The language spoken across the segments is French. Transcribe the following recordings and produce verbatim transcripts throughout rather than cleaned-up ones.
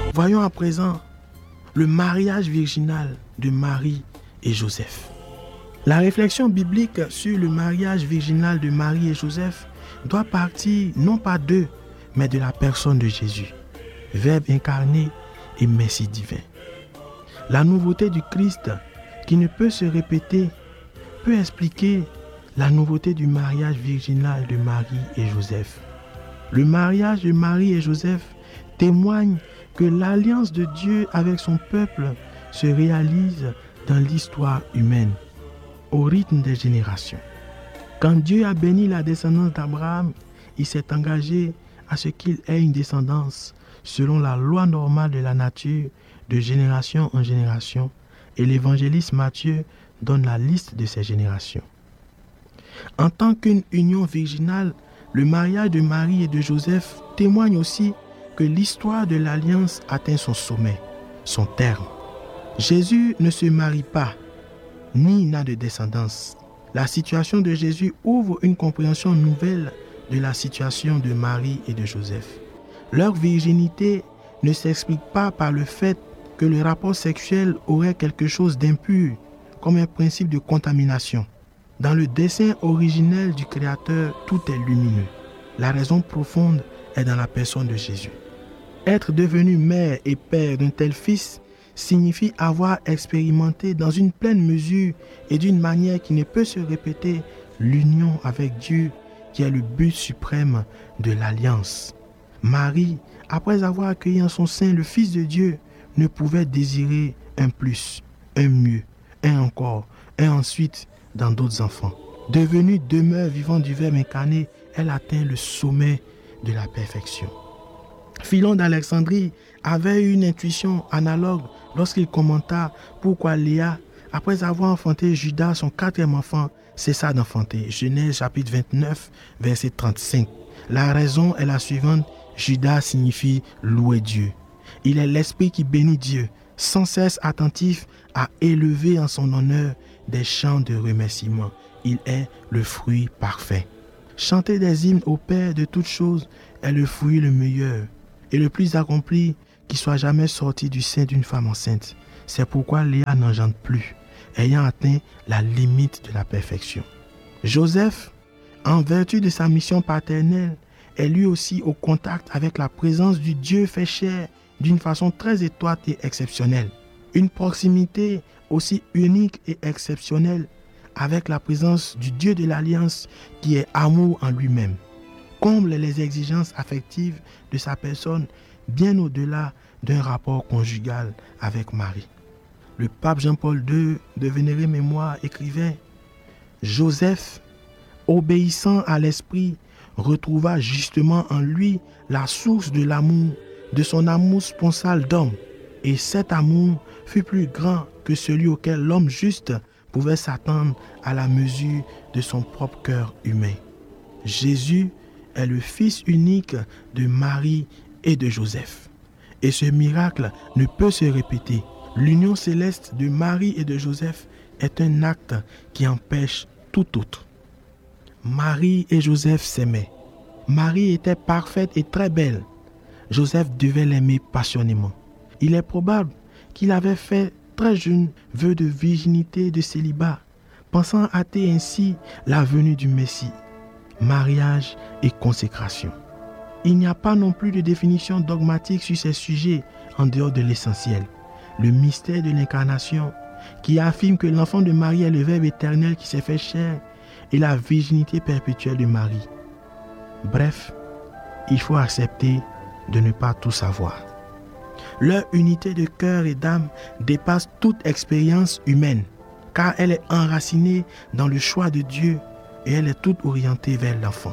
Voyons à présent le mariage virginal de Marie et Joseph. La réflexion biblique sur le mariage virginal de Marie et Joseph doit partir non pas d'eux, mais de la personne de Jésus, Verbe incarné et Messie divin. La nouveauté du Christ, qui ne peut se répéter, peut expliquer la nouveauté du mariage virginal de Marie et Joseph. Le mariage de Marie et Joseph témoigne que l'alliance de Dieu avec son peuple se réalise dans l'histoire humaine, au rythme des générations. Quand Dieu a béni la descendance d'Abraham, il s'est engagé à ce qu'il ait une descendance selon la loi normale de la nature, de génération en génération, et l'évangéliste Matthieu donne la liste de ces générations. En tant qu'une union virginale, le mariage de Marie et de Joseph témoigne aussi que l'histoire de l'alliance atteint son sommet, son terme. Jésus ne se marie pas, ni n'a de descendance. La situation de Jésus ouvre une compréhension nouvelle de la situation de Marie et de Joseph. Leur virginité ne s'explique pas par le fait que le rapport sexuel aurait quelque chose d'impur, comme un principe de contamination. Dans le dessein originel du Créateur, tout est lumineux. La raison profonde est dans la personne de Jésus. Être devenu mère et père d'un tel fils signifie avoir expérimenté dans une pleine mesure et d'une manière qui ne peut se répéter l'union avec Dieu qui est le but suprême de l'alliance. Marie, après avoir accueilli en son sein le Fils de Dieu, ne pouvait désirer un plus, un mieux, un encore, un ensuite dans d'autres enfants. Devenue demeure vivante du Verbe incarné, elle atteint le sommet de la perfection. Philon d'Alexandrie avait eu une intuition analogue lorsqu'il commenta pourquoi Léa, après avoir enfanté Judas, son quatrième enfant, cessa d'enfanter. Genèse chapitre vingt-neuf, verset trente-cinq. La raison est la suivante: Judas signifie louer Dieu. Il est l'esprit qui bénit Dieu, sans cesse attentif à élever en son honneur des chants de remerciement. Il est le fruit parfait. Chanter des hymnes au Père de toutes choses est le fruit le meilleur et le plus accompli qui soit jamais sorti du sein d'une femme enceinte. C'est pourquoi Léa n'engendre plus, ayant atteint la limite de la perfection. Joseph, en vertu de sa mission paternelle, est lui aussi au contact avec la présence du Dieu fait chair d'une façon très étroite et exceptionnelle. Une proximité aussi unique et exceptionnelle avec la présence du Dieu de l'Alliance qui est amour en lui-même. Comble les exigences affectives de sa personne bien au-delà d'un rapport conjugal avec Marie. Le pape Jean-Paul deux, de vénérée mémoire, écrivait « Joseph, obéissant à l'Esprit, retrouva justement en lui la source de l'amour, de son amour sponsal d'homme, et cet amour fut plus grand que celui auquel l'homme juste pouvait s'attendre à la mesure de son propre cœur humain. Jésus est le Fils unique de Marie et de Joseph. Et ce miracle ne peut se répéter. L'union céleste de Marie et de Joseph est un acte qui empêche tout autre. Marie et Joseph s'aimaient. Marie était parfaite et très belle. Joseph devait l'aimer passionnément. Il est probable qu'il avait fait très jeune vœu de virginité et de célibat, pensant hâter ainsi la venue du Messie. Mariage et consécration. Il n'y a pas non plus de définition dogmatique sur ces sujets en dehors de l'essentiel, le mystère de l'incarnation, qui affirme que l'enfant de Marie est le Verbe éternel qui s'est fait chair et la virginité perpétuelle de Marie. Bref, il faut accepter de ne pas tout savoir. Leur unité de cœur et d'âme dépasse toute expérience humaine, car elle est enracinée dans le choix de Dieu et elle est toute orientée vers l'enfant.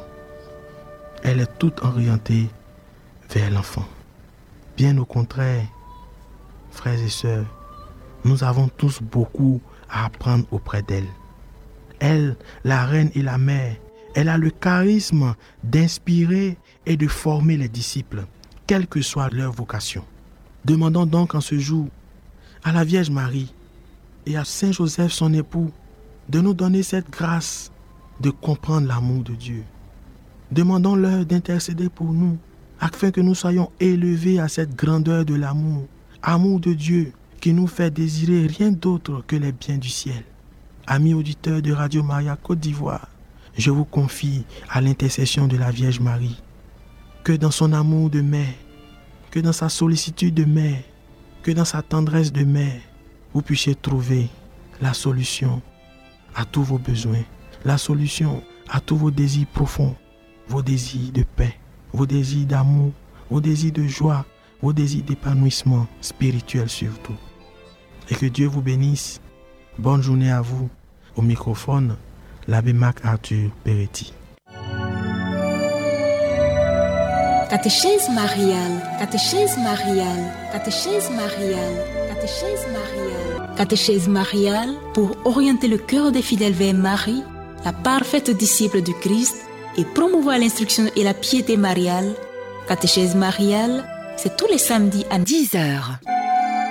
Elle est toute orientée vers l'enfant. Bien au contraire, frères et sœurs, nous avons tous beaucoup à apprendre auprès d'elle. Elle, la reine et la mère, elle a le charisme d'inspirer et de former les disciples, quelle que soit leur vocation. Demandons donc en ce jour à la Vierge Marie et à Saint Joseph, son époux, de nous donner cette grâce de comprendre l'amour de Dieu. Demandons-leur d'intercéder pour nous afin que nous soyons élevés à cette grandeur de l'amour, amour de Dieu qui nous fait désirer rien d'autre que les biens du ciel. Amis auditeurs de Radio Maria Côte d'Ivoire, je vous confie à l'intercession de la Vierge Marie, que dans son amour de mère, que dans sa sollicitude de mère, que dans sa tendresse de mère, vous puissiez trouver la solution à tous vos besoins, la solution à tous vos désirs profonds, vos désirs de paix, vos désirs d'amour, vos désirs de joie, vos désirs d'épanouissement spirituel surtout. Et que Dieu vous bénisse. Bonne journée à vous. Au microphone, l'abbé Marc Arthur Peretti. Catéchèse mariale, catéchèse mariale, catéchèse mariale, catéchèse mariale. Catéchèse mariale pour orienter le cœur des fidèles vers Marie, la parfaite disciple du Christ, et promouvoir l'instruction et la piété mariale. Catéchèse mariale, c'est tous les samedis à dix heures.